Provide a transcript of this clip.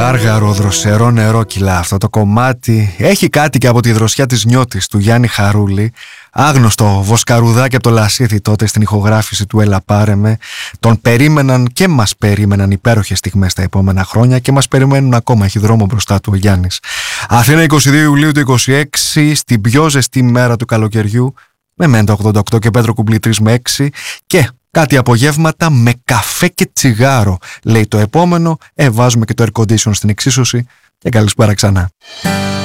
Γάργαρο, δροσερό νερό κιλά αυτό το κομμάτι. Έχει κάτι και από τη δροσιά της Νιώτης του Γιάννη Χαρούλη. Άγνωστο βοσκαρουδάκι από το Λασίθι τότε στην ηχογράφηση του Έλα πάρε με. Τον περίμεναν και μας περίμεναν υπέροχες στιγμές τα επόμενα χρόνια και μας περιμένουν ακόμα. Έχει δρόμο μπροστά του ο Γιάννης. Αθήνα 22 Ιουλίου του 26, στην πιο ζεστή μέρα του καλοκαιριού, με Μέντα 88 και Πέτρο Κουμπλή 3 με 6 και κάτι απογεύματα με καφέ και τσιγάρο, λέει το επόμενο. Βάζουμε και το air condition στην εξίσωση και καλησπέρα ξανά.